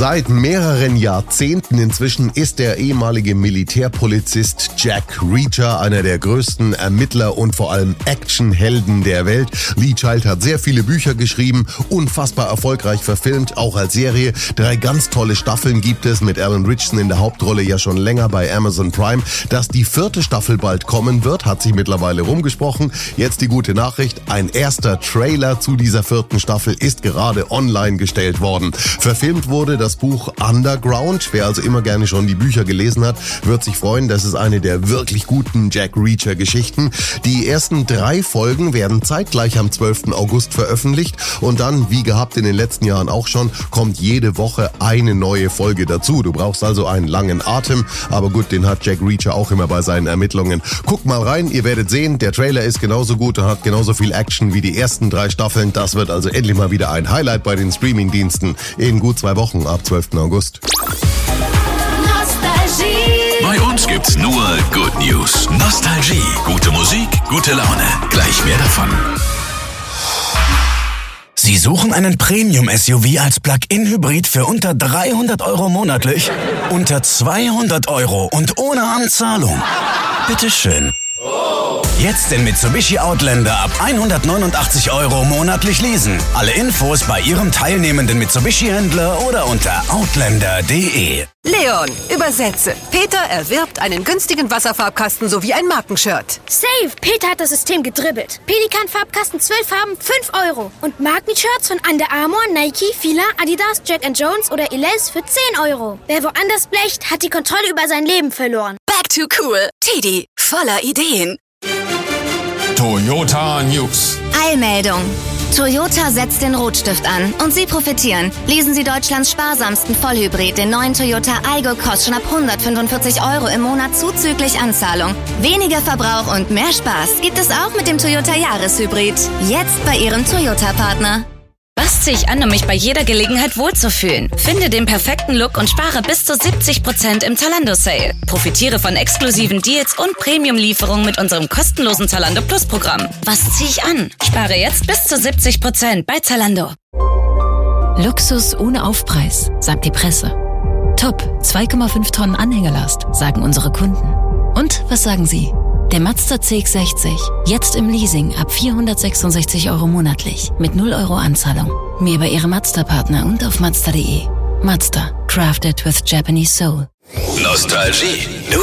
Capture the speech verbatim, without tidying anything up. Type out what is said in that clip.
Seit mehreren Jahrzehnten inzwischen ist der ehemalige Militärpolizist Jack Reacher einer der größten Ermittler und vor allem Actionhelden der Welt. Lee Child hat sehr viele Bücher geschrieben, unfassbar erfolgreich verfilmt, auch als Serie. Drei ganz tolle Staffeln gibt es mit Alan Ritchson in der Hauptrolle ja schon länger bei Amazon Prime. Dass die vierte Staffel bald kommen wird, hat sich mittlerweile rumgesprochen. Jetzt die gute Nachricht, ein erster Trailer zu dieser vierten Staffel ist gerade online gestellt worden. Verfilmt wurde das Buch Underground. Wer also immer gerne schon die Bücher gelesen hat, wird sich freuen. Das ist eine der wirklich guten Jack Reacher Geschichten. Die ersten drei Folgen werden zeitgleich am zwölften August veröffentlicht und dann, wie gehabt in den letzten Jahren auch schon, kommt jede Woche eine neue Folge dazu. Du brauchst also einen langen Atem, aber gut, den hat Jack Reacher auch immer bei seinen Ermittlungen. Guckt mal rein, ihr werdet sehen, der Trailer ist genauso gut und hat genauso viel Action wie die ersten drei Staffeln. Das wird also endlich mal wieder ein Highlight bei den Streamingdiensten in gut zwei Wochen ab zwölften August. Bei uns gibt's nur Good News. Nostalgie, gute Musik, gute Laune. Gleich mehr davon. Sie suchen einen Premium-S U V als Plug-in-Hybrid für unter dreihundert Euro monatlich? Unter zweihundert Euro und ohne Anzahlung? Bitteschön. Jetzt den Mitsubishi Outlander ab hundertneunundachtzig Euro monatlich leasen. Alle Infos bei Ihrem teilnehmenden Mitsubishi-Händler oder unter outlander punkt de. Leon, übersetze. Peter erwirbt einen günstigen Wasserfarbkasten sowie ein Markenshirt. Safe! Peter hat das System gedribbelt. Pelikan-Farbkasten zwölf Farben, fünf Euro. Und Markenshirts von Under Armour, Nike, Fila, Adidas, Jack and Jones oder Elize für zehn Euro. Wer woanders blecht, hat die Kontrolle über sein Leben verloren. Back to cool. Teddy, voller Ideen. Toyota News. Eilmeldung. Toyota setzt den Rotstift an und Sie profitieren. Lesen Sie Deutschlands sparsamsten Vollhybrid, den neuen Toyota Aygo, kostet schon ab hundertfünfundvierzig Euro im Monat zuzüglich Anzahlung. Weniger Verbrauch und mehr Spaß gibt es auch mit dem Toyota Jahreshybrid. Jetzt bei Ihrem Toyota-Partner. Was ziehe ich an, um mich bei jeder Gelegenheit wohlzufühlen? Finde den perfekten Look und spare bis zu siebzig Prozent im Zalando-Sale. Profitiere von exklusiven Deals und Premium-Lieferungen mit unserem kostenlosen Zalando Plus-Programm. Was ziehe ich an? Spare jetzt bis zu siebzig Prozent bei Zalando. Luxus ohne Aufpreis, sagt die Presse. Top, zwei Komma fünf Tonnen Anhängerlast, sagen unsere Kunden. Und was sagen Sie? Der Mazda C X sechzig, jetzt im Leasing ab vierhundertsechsundsechzig Euro monatlich, mit null Euro Anzahlung. Mehr bei Ihrem Mazda-Partner und auf mazda punkt de. Mazda, crafted with Japanese soul. Nostalgie.